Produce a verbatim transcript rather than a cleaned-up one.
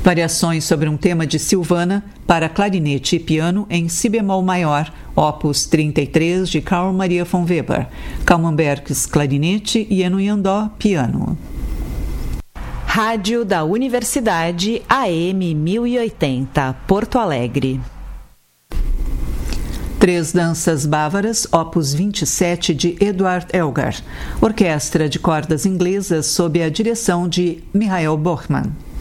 Variações sobre um tema de Silvana para clarinete e piano em si bemol maior, opus trinta e três de Carl Maria von Weber, Calmanbergs clarinete e Eno Yandó piano. Rádio da Universidade A M mil e oitenta, Porto Alegre. Três danças bávaras, opus vinte e sete de Eduard Elgar, orquestra de cordas inglesas sob a direção de Michael Borchmann.